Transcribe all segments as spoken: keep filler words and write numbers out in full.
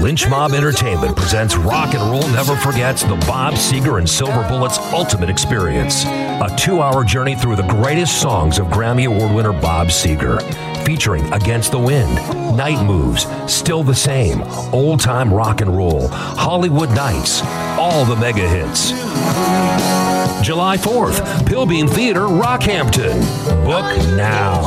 Lynch Mob Entertainment presents Rock and Roll Never Forgets the Bob Seger and Silver Bullets Ultimate Experience. A two-hour journey through the greatest songs of Grammy Award winner Bob Seger. Featuring Against the Wind, Night Moves, Still the Same, Old Time Rock and Roll, Hollywood Nights, all the mega hits. July fourth, Pilbeam Theatre, Rockhampton. Book now.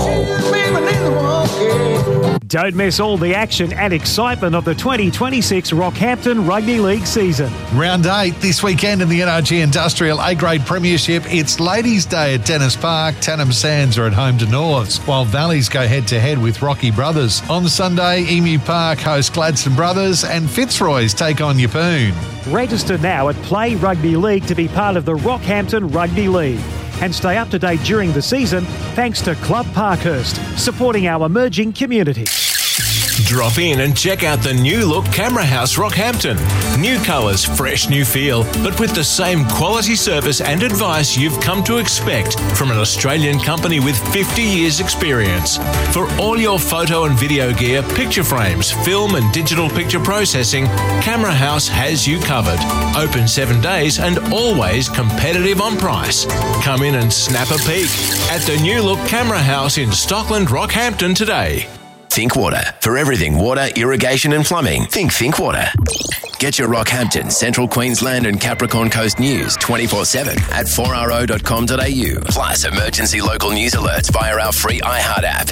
Don't miss all the action and excitement of the twenty twenty-six Rockhampton Rugby League season. Round eight this weekend in the N R G Industrial A-Grade Premiership. It's Ladies' Day at Dennis Park. Tannum Sands are at home to Norths, while Valleys go head-to-head with Rocky Brothers. On Sunday, Emu Park host Gladstone Brothers and Fitzroy's take on Yeppoon. Register now at Play Rugby League to be part of the Rockhampton Rugby League. And stay up to date during the season thanks to Club Parkhurst, supporting our emerging community. Drop in and check out the new look Camera House Rockhampton. New colours, fresh new feel, but with the same quality service and advice you've come to expect from an Australian company with fifty years experience. For all your photo and video gear, picture frames, film and digital picture processing, Camera House has you covered. Open seven days and always competitive on price. Come in and snap a peek at the new look Camera House in Stockland, Rockhampton today. Think water. For everything water, irrigation and plumbing, think Think Water. Get your Rockhampton, Central Queensland and Capricorn Coast news twenty-four seven at four r o dot com dot a u. Plus emergency local news alerts via our free iHeart app.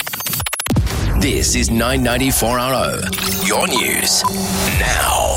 This is nine ninety four R O. Your news now.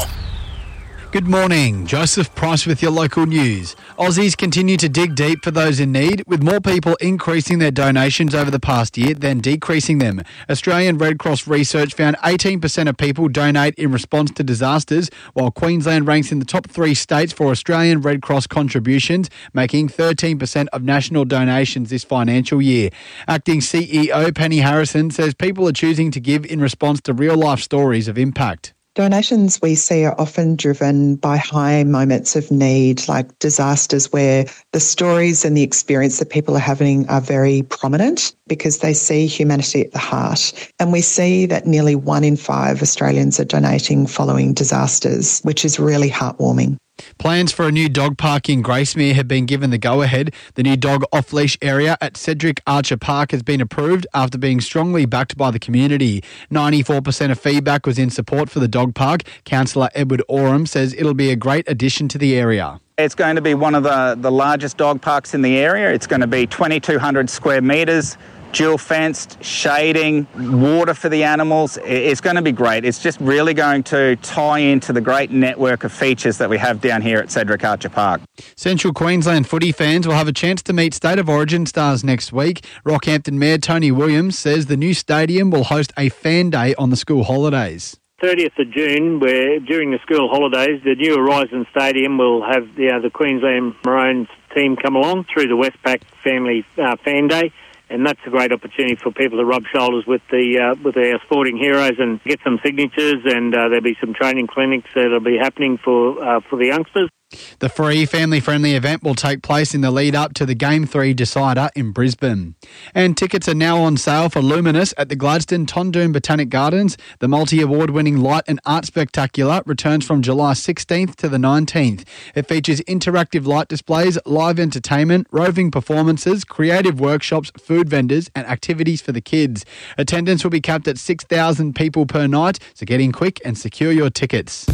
Good morning, Joseph Price with your local news. Aussies continue to dig deep for those in need, with more people increasing their donations over the past year than decreasing them. Australian Red Cross research found eighteen percent of people donate in response to disasters, while Queensland ranks in the top three states for Australian Red Cross contributions, making thirteen percent of national donations this financial year. Acting C E O Penny Harrison says people are choosing to give in response to real-life stories of impact. Donations we see are often driven by high moments of need, like disasters where the stories and the experience that people are having are very prominent because they see humanity at the heart. And we see that nearly one in five Australians are donating following disasters, which is really heartwarming. Plans for a new dog park in Gracemere have been given the go-ahead. The new dog off-leash area at Cedric Archer Park has been approved after being strongly backed by the community. ninety-four percent of feedback was in support for the dog park. Councillor Edward Oram says it'll be a great addition to the area. It's going to be one of the, the largest dog parks in the area. It's going to be twenty-two hundred square metres. Dual fenced, shading, water for the animals. It's going to be great. It's just really going to tie into the great network of features that we have down here at Cedric Archer Park. Central Queensland footy fans will have a chance to meet State of Origin stars next week. Rockhampton Mayor Tony Williams says the new stadium will host a fan day on the school holidays. thirtieth of June, where during the school holidays, the new Horizon Stadium will have you know, the Queensland Maroons team come along through the Westpac Family uh, Fan Day. And that's a great opportunity for people to rub shoulders with the uh, with our sporting heroes and get some signatures. And uh, there'll be some training clinics that'll be happening for uh, for the youngsters. The free family-friendly event will take place in the lead-up to the Game three decider in Brisbane. And tickets are now on sale for Luminous at the Gladstone Tondoon Botanic Gardens. The multi-award-winning Light and Art Spectacular returns from July sixteenth to the nineteenth. It features interactive light displays, live entertainment, roving performances, creative workshops, food vendors and activities for the kids. Attendance will be capped at six thousand people per night, so get in quick and secure your tickets.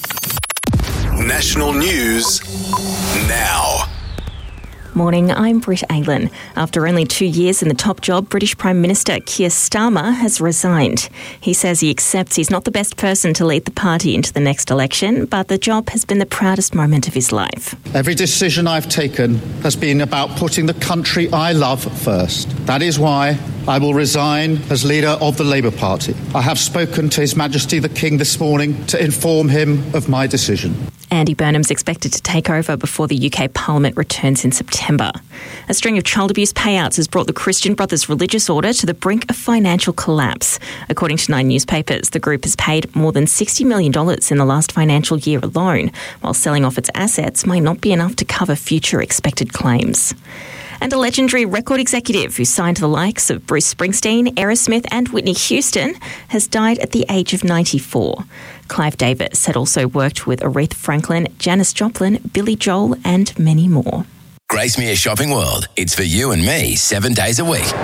National news now. Morning, I'm Britt Aylan. After only two years in the top job, British Prime Minister Keir Starmer has resigned. He says he accepts he's not the best person to lead the party into the next election, but the job has been the proudest moment of his life. Every decision I've taken has been about putting the country I love first. That is why I will resign as leader of the Labour Party. I have spoken to His Majesty the King this morning to inform him of my decision. Andy Burnham's expected to take over before the U K Parliament returns in September. A string of child abuse payouts has brought the Christian Brothers Religious Order to the brink of financial collapse. According to Nine newspapers, the group has paid more than sixty million dollars in the last financial year alone, while selling off its assets might not be enough to cover future expected claims. And a legendary record executive who signed the likes of Bruce Springsteen, Aerosmith and Whitney Houston has died at the age of ninety-four. Clive Davis had also worked with Aretha Franklin, Janis Joplin, Billy Joel and many more. Gracemere Shopping World. It's for you and me seven days a week.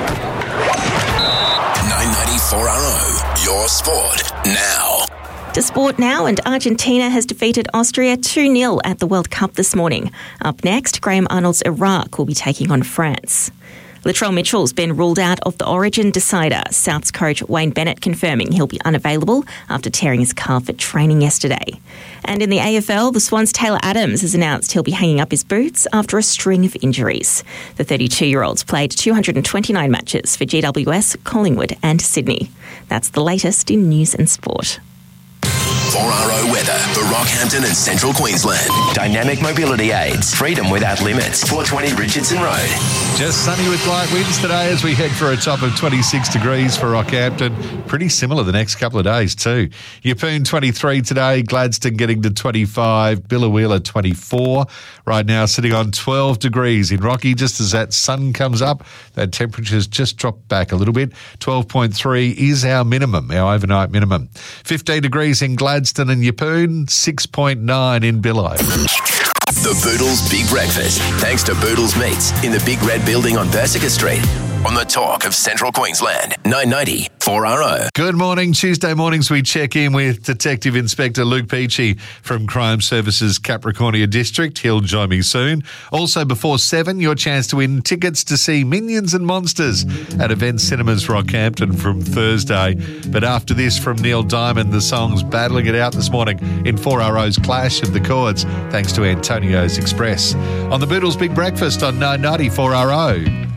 nine ninety four R O. Your sport now. To sport now, and Argentina has defeated Austria two nil at the World Cup this morning. Up next, Graham Arnold's Iraq will be taking on France. Latrell Mitchell's been ruled out of the Origin decider. South's coach Wayne Bennett confirming he'll be unavailable after tearing his calf at training yesterday. And in the A F L, the Swans' Taylor Adams has announced he'll be hanging up his boots after a string of injuries. The thirty-two-year-old's played two hundred twenty-nine matches for G W S, Collingwood and Sydney. That's the latest in news and sport. four R O weather for Rockhampton and Central Queensland. Dynamic mobility aids. Freedom without limits. four twenty Richardson Road. Just sunny with light winds today as we head for a top of twenty-six degrees for Rockhampton. Pretty similar the next couple of days too. Yeppoon twenty-three today. Gladstone getting to twenty-five. Biloela twenty-four. Right now sitting on twelve degrees in Rocky. Just as that sun comes up, that temperature's just dropped back a little bit. twelve point three is our minimum, our overnight minimum. fifteen degrees in Gladstone and Yeppoon, six point nine in Billow. The Boodles Big Breakfast. Thanks to Boodles Meats in the Big Red Building on Bersica Street. On the talk of Central Queensland, nine ninety four R O. Good morning. Tuesday mornings we check in with Detective Inspector Luke Peachy from Crime Services Capricornia District. He'll join me soon. Also before seven, your chance to win tickets to see Minions and Monsters at Event Cinemas Rockhampton from Thursday. But after this from Neil Diamond, the song's battling it out this morning in four R O's Clash of the Chords, thanks to Antonio's Express. On the Boodles Big Breakfast on nine ninety four R O.